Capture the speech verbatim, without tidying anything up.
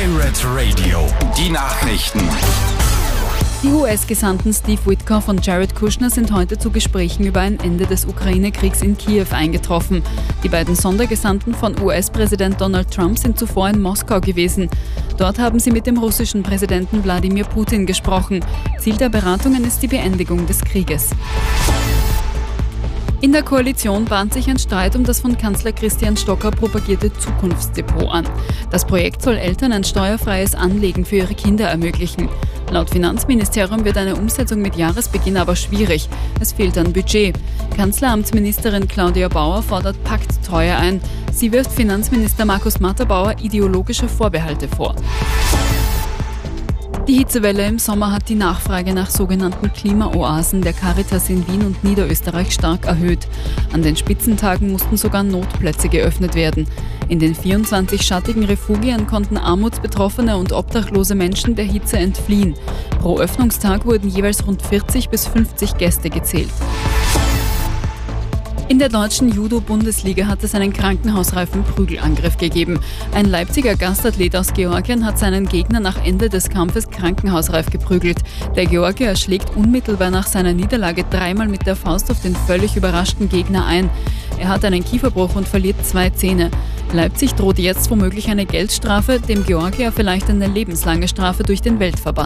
Pirate Radio, die Nachrichten. Die U S-Gesandten Steve Witkoff und Jared Kushner sind heute zu Gesprächen über ein Ende des Ukraine-Kriegs in Kiew eingetroffen. Die beiden Sondergesandten von U S-Präsident Donald Trump sind zuvor in Moskau gewesen. Dort haben sie mit dem russischen Präsidenten Wladimir Putin gesprochen. Ziel der Beratungen ist die Beendigung des Krieges. In der Koalition bahnt sich ein Streit um das von Kanzler Christian Stocker propagierte Zukunftsdepot an. Das Projekt soll Eltern ein steuerfreies Anlegen für ihre Kinder ermöglichen. Laut Finanzministerium wird eine Umsetzung mit Jahresbeginn aber schwierig. Es fehlt an Budget. Kanzleramtsministerin Claudia Bauer fordert Pakttreue ein. Sie wirft Finanzminister Markus Matterbauer ideologische Vorbehalte vor. Die Hitzewelle im Sommer hat die Nachfrage nach sogenannten Klimaoasen der Caritas in Wien und Niederösterreich stark erhöht. An den Spitzentagen mussten sogar Notplätze geöffnet werden. In den vierundzwanzig schattigen Refugien konnten armutsbetroffene und obdachlose Menschen der Hitze entfliehen. Pro Öffnungstag wurden jeweils rund vierzig bis fünfzig Gäste gezählt. In der deutschen Judo-Bundesliga hat es einen krankenhausreifen Prügelangriff gegeben. Ein Leipziger Gastathlet aus Georgien hat seinen Gegner nach Ende des Kampfes krankenhausreif geprügelt. Der Georgier schlägt unmittelbar nach seiner Niederlage dreimal mit der Faust auf den völlig überraschten Gegner ein. Er hat einen Kieferbruch und verliert zwei Zähne. Leipzig droht jetzt womöglich eine Geldstrafe, dem Georgier vielleicht eine lebenslange Strafe durch den Weltverband.